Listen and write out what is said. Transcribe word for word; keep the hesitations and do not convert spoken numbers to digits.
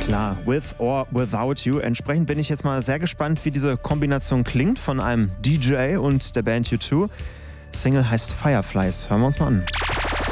Klar, With or Without You. Entsprechend bin ich jetzt mal sehr gespannt, wie diese Kombination klingt von einem D J und der Band U zwei. Single heißt Fireflies. Hören wir uns mal an.